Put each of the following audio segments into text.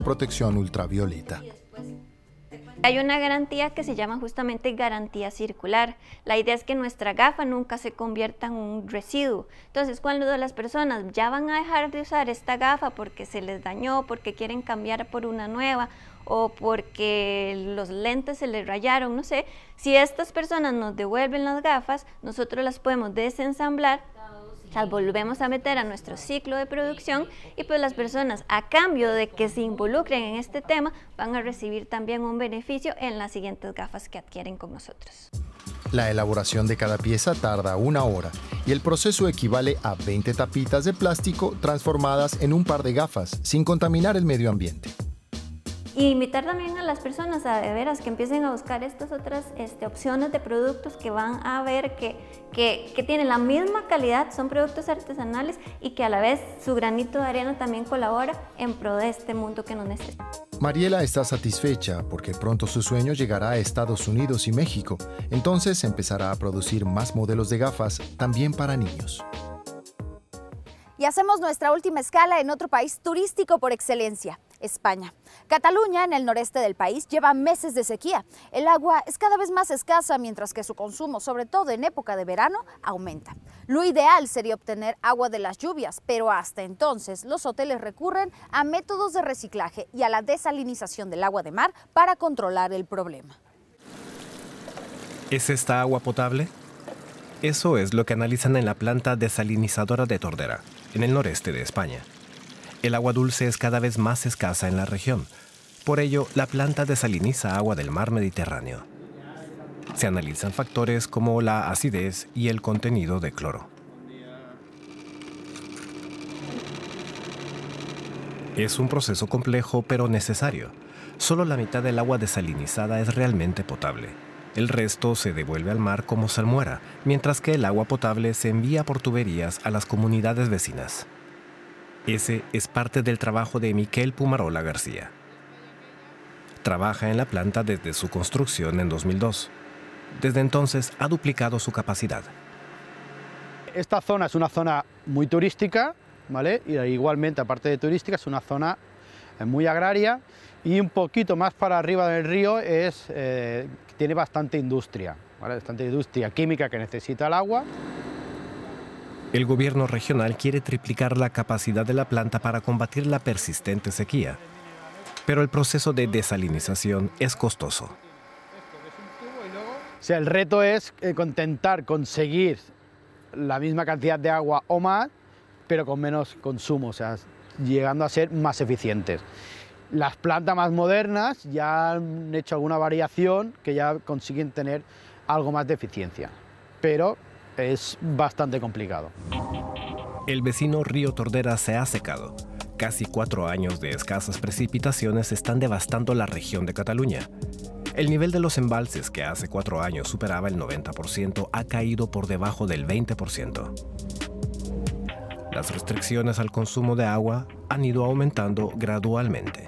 protección ultravioleta. Hay una garantía que se llama justamente garantía circular. La idea es que nuestra gafa nunca se convierta en un residuo. Entonces, cuando las personas ya van a dejar de usar esta gafa porque se les dañó, porque quieren cambiar por una nueva o porque los lentes se les rayaron, no sé, si estas personas nos devuelven las gafas, nosotros las podemos desensamblar, las volvemos a meter a nuestro ciclo de producción y pues las personas, a cambio de que se involucren en este tema, van a recibir también un beneficio en las siguientes gafas que adquieren con nosotros. La elaboración de cada pieza tarda 1 hora y el proceso equivale a 20 tapitas de plástico transformadas en un par de gafas sin contaminar el medio ambiente. Y invitar también a las personas a de veras que empiecen a buscar estas otras opciones de productos que van a ver que tienen la misma calidad, son productos artesanales y que a la vez su granito de arena también colabora en pro de este mundo que nos necesita. Mariela está satisfecha porque pronto su sueño llegará a Estados Unidos y México. Entonces empezará a producir más modelos de gafas también para niños. Y hacemos nuestra última escala en otro país turístico por excelencia, España. Cataluña, en el noreste del país, lleva meses de sequía. El agua es cada vez más escasa, mientras que su consumo, sobre todo en época de verano, aumenta. Lo ideal sería obtener agua de las lluvias, pero hasta entonces los hoteles recurren a métodos de reciclaje y a la desalinización del agua de mar para controlar el problema. ¿Es esta agua potable? Eso es lo que analizan en la planta desalinizadora de Tordera, en el noreste de España. El agua dulce es cada vez más escasa en la región. Por ello, la planta desaliniza agua del mar Mediterráneo. Se analizan factores como la acidez y el contenido de cloro. Es un proceso complejo pero necesario. Solo la mitad del agua desalinizada es realmente potable. El resto se devuelve al mar como salmuera, mientras que el agua potable se envía por tuberías a las comunidades vecinas. Ese es parte del trabajo de Miquel Pumarola García. Trabaja en la planta desde su construcción en 2002. Desde entonces ha duplicado su capacidad. Esta zona es una zona muy turística, ¿vale? Y igualmente, aparte de turística, es una zona muy agraria y un poquito más para arriba del río tiene bastante industria, ¿vale? Bastante industria química que necesita el agua. El gobierno regional quiere triplicar la capacidad de la planta para combatir la persistente sequía, pero el proceso de desalinización es costoso. O sea, el reto es intentar conseguir la misma cantidad de agua o más, pero con menos consumo, o sea, llegando a ser más eficientes. Las plantas más modernas ya han hecho alguna variación que ya consiguen tener algo más de eficiencia, pero es bastante complicado. El vecino río Tordera se ha secado. Casi 4 años de escasas precipitaciones están devastando la región de Cataluña. El nivel de los embalses, que hace 4 años superaba el 90%, ha caído por debajo del 20%. Las restricciones al consumo de agua han ido aumentando gradualmente.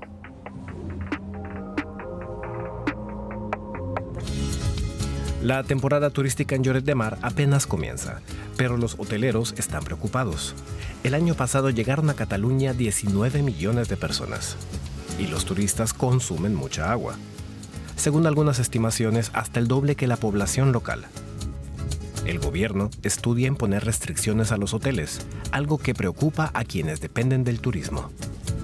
La temporada turística en Lloret de Mar apenas comienza, pero los hoteleros están preocupados. El año pasado llegaron a Cataluña 19 millones de personas y los turistas consumen mucha agua. Según algunas estimaciones, hasta el doble que la población local. El gobierno estudia imponer restricciones a los hoteles, algo que preocupa a quienes dependen del turismo.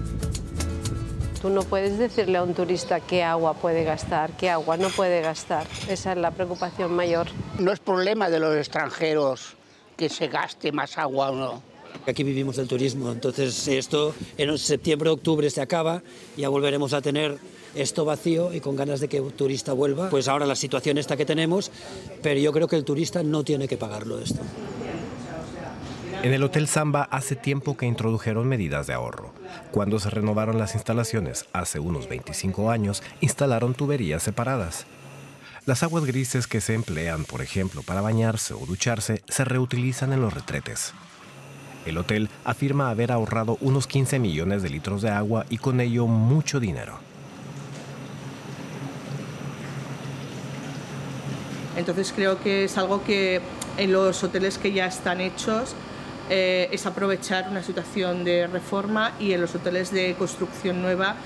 Tú no puedes decirle a un turista qué agua puede gastar, qué agua no puede gastar. Esa es la preocupación mayor. No es problema de los extranjeros que se gaste más agua o no. Aquí vivimos del turismo, entonces esto en septiembre, octubre se acaba, ya volveremos a tener esto vacío y con ganas de que un turista vuelva. Pues ahora la situación esta que tenemos, pero yo creo que el turista no tiene que pagarlo esto. En el Hotel Samba hace tiempo que introdujeron medidas de ahorro. Cuando se renovaron las instalaciones, hace unos 25 años, instalaron tuberías separadas. Las aguas grises que se emplean, por ejemplo, para bañarse o ducharse, se reutilizan en los retretes. El hotel afirma haber ahorrado unos 15 millones de litros de agua y con ello mucho dinero. Entonces creo que es algo que en los hoteles que ya están hechos es aprovechar una situación de reforma y en los hoteles de construcción nueva